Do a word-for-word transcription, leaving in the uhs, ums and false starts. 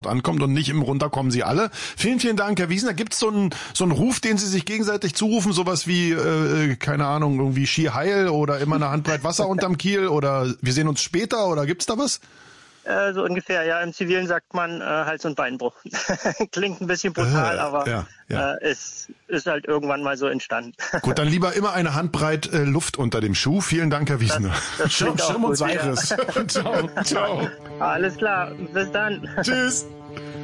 ankommt und nicht im Runter kommen sie alle. Vielen, vielen Dank, Herr Wiesner. Gibt's so einen so einen Ruf, den Sie sich gegenseitig zurufen, sowas wie, äh, keine Ahnung, irgendwie Ski heil oder immer eine Handbreit Wasser unterm Kiel oder wir sehen uns später oder gibt's da was? Äh, so ungefähr, ja. Im Zivilen sagt man äh, Hals- und Beinbruch. Klingt ein bisschen brutal, äh, aber ja, ja. Äh, es ist halt irgendwann mal so entstanden. Gut, dann lieber immer eine Handbreit äh, Luft unter dem Schuh. Vielen Dank, Herr Wiesner. Das, das Schirm uns Iris. Ja. Ciao, ciao. Alles klar, bis dann. Tschüss.